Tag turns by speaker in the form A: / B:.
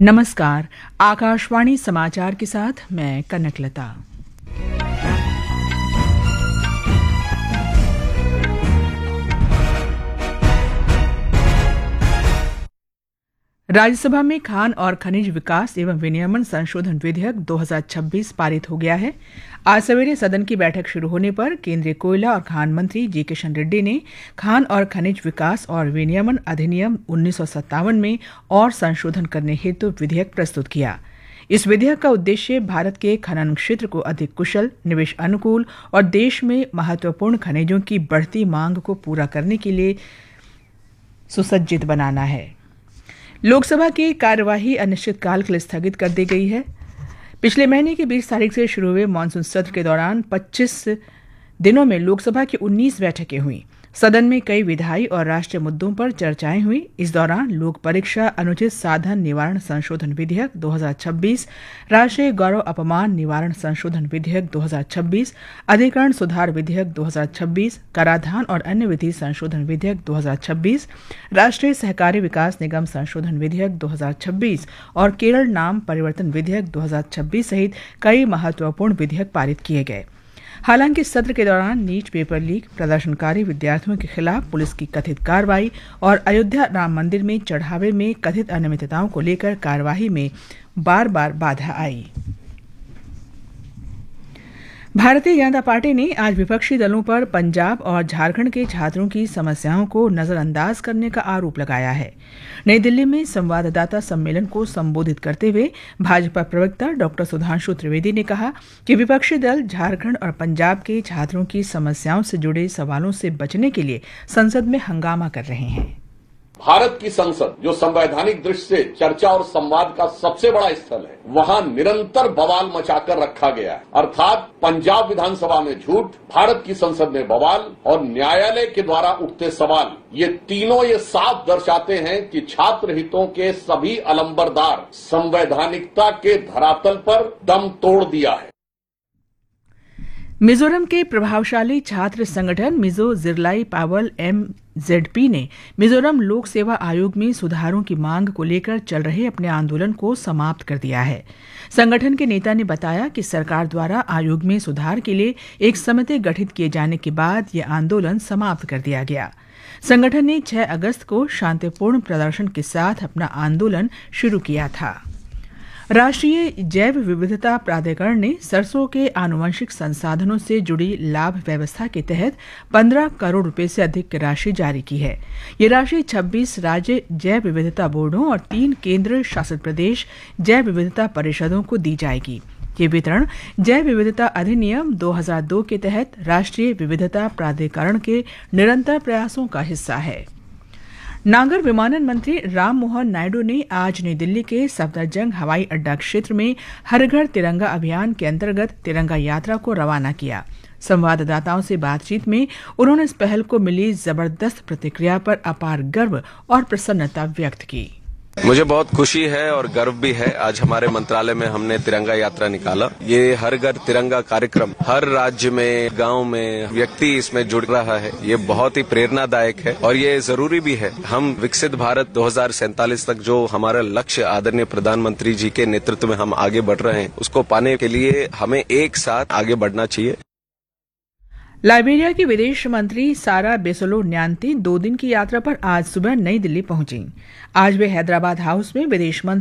A: नमस्कार। आकाशवाणी समाचार के साथ मैं कनकलता। राज्यसभा में खान और खनिज विकास एवं विनियमन संशोधन विधेयक 2026 पारित हो गया है। आज सवेरे सदन की बैठक शुरू होने पर केंद्रीय कोयला और खान मंत्री जी किशन रेड्डी ने खान और खनिज विकास और विनियमन अधिनियम 1957 में और संशोधन करने हेतु विधेयक प्रस्तुत किया। इस विधेयक का उद्देश्य भारत के खनन क्षेत्र को अधिक कुशल, निवेश अनुकूल और देश में महत्वपूर्ण खनिजों की बढ़ती मांग को पूरा करने के लिए सुसज्जित बनाना है। लोकसभा की कार्यवाही अनिश्चितकाल के लिए स्थगित कर दी गई है। पिछले महीने की 20 तारीख से शुरू हुए मानसून सत्र के दौरान 25 दिनों में लोकसभा की 19 बैठकें हुई। सदन में कई विधायी और राष्ट्रीय मुद्दों पर चर्चाएं हुई। इस दौरान लोक परीक्षा अनुचित साधन निवारण संशोधन विधेयक 2026, राष्ट्रीय गौरव अपमान निवारण संशोधन विधेयक 2026, अधिकरण सुधार विधेयक 2026, कराधान और अन्य विधि संशोधन विधेयक 2026, राष्ट्रीय सहकारी विकास निगम संशोधन विधेयक 2026 और केरल नाम परिवर्तन विधेयक 2026 सहित कई महत्वपूर्ण विधेयक पारित किए गए। हालांकि सत्र के दौरान नीट पेपर लीक, प्रदर्शनकारी विद्यार्थियों के खिलाफ पुलिस की कथित कार्रवाई और अयोध्या राम मंदिर में चढ़ावे में कथित अनियमितताओं को लेकर कार्यवाही में बार बार बाधा आई। भारतीय जनता पार्टी ने आज विपक्षी दलों पर पंजाब और झारखंड के छात्रों की समस्याओं को नजरअंदाज करने का आरोप लगाया है। नई दिल्ली में संवाददाता सम्मेलन को संबोधित करते हुए भाजपा प्रवक्ता डॉ सुधांशु त्रिवेदी ने कहा कि विपक्षी दल झारखंड और पंजाब के छात्रों की समस्याओं से जुड़े सवालों से बचने के लिए संसद में हंगामा कर रहे हैं।
B: भारत की संसद जो संवैधानिक दृष्टि से चर्चा और संवाद का सबसे बड़ा स्थल है, वहां निरंतर बवाल मचाकर रखा गया है। अर्थात पंजाब विधानसभा में झूठ, भारत की संसद में बवाल और न्यायालय के द्वारा उठते सवाल, ये तीनों ये साफ दर्शाते हैं कि छात्र हितों के सभी अलंबरदार संवैधानिकता के धरातल पर दम तोड़ दिया है।
A: मिजोरम के प्रभावशाली छात्र संगठन मिजो जिरलाई पावल MZP ने मिजोरम लोक सेवा आयोग में सुधारों की मांग को लेकर चल रहे अपने आंदोलन को समाप्त कर दिया है। संगठन के नेता ने बताया कि सरकार द्वारा आयोग में सुधार के लिए एक समिति गठित किए जाने के बाद यह आंदोलन समाप्त कर दिया गया। संगठन ने 6 अगस्त को शांतिपूर्ण प्रदर्शन के साथ अपना आंदोलन शुरू किया था। राष्ट्रीय जैव विविधता प्राधिकरण ने सरसों के आनुवंशिक संसाधनों से जुड़ी लाभ व्यवस्था के तहत 15 करोड़ रुपए से अधिक की राशि जारी की है। ये राशि 26 राज्य जैव विविधता बोर्डों और 3 केंद्र शासित प्रदेश जैव विविधता परिषदों को दी जाएगी। ये वितरण जैव विविधता अधिनियम 2002 के तहत राष्ट्रीय विविधता प्राधिकरण के निरंतर प्रयासों का हिस्सा है। नागर विमानन मंत्री राम मोहन नायडू ने आज नई दिल्ली के सफदरजंग हवाई अड्डा क्षेत्र में हर घर तिरंगा अभियान के अंतर्गत तिरंगा यात्रा को रवाना किया। संवाददाताओं से बातचीत में उन्होंने इस पहल को मिली जबरदस्त प्रतिक्रिया पर अपार गर्व और प्रसन्नता व्यक्त की।
C: मुझे बहुत खुशी है और गर्व भी है। आज हमारे मंत्रालय में हमने तिरंगा यात्रा निकाला। ये हर घर तिरंगा कार्यक्रम हर राज्य में, गांव में व्यक्ति इसमें जुड़ रहा है। ये बहुत ही प्रेरणादायक है और ये जरूरी भी है। हम विकसित भारत 2047 तक जो हमारा लक्ष्य आदरणीय प्रधानमंत्री जी के नेतृत्व में हम आगे बढ़ रहे हैं, उसको पाने के लिए हमें एक साथ आगे बढ़ना चाहिए।
A: लाइबेरिया की विदेश मंत्री सारा बेसोलो न्यांती 2 दिन की यात्रा पर आज सुबह नई दिल्ली पहुंची। आज वे हैदराबाद हाउस में विदेश मंत्री